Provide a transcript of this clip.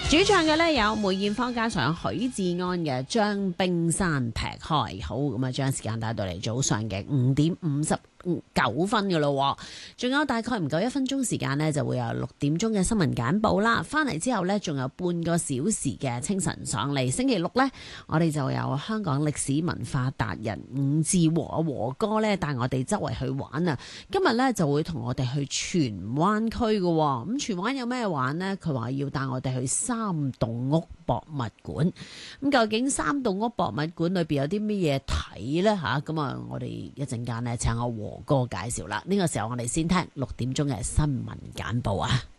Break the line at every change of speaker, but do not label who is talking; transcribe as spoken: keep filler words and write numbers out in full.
主唱嘅咧有梅艷芳加上許志安嘅《將冰山劈開》。好，咁啊，將時間帶到嚟早上嘅五點五十九分嘅咯，仲有大概唔夠一分鐘時間呢，就會有六點鐘嘅新聞簡報啦。翻嚟之後呢，仲有半個小時嘅清晨上嚟。星期六呢，我哋就有香港歷史文化達人伍志和和哥呢帶我哋周圍去玩啊。今日呢，就會同我哋去荃灣區嘅，咁荃灣有咩玩呢？佢話要帶我哋去三棟屋博物館。咁究竟三棟屋博物館裏邊有啲咩嘢睇呢？吓，咁啊，我哋一陣間呢，請我和哥介紹啦。呢個時候我哋先聽六點鐘嘅新聞簡報啊。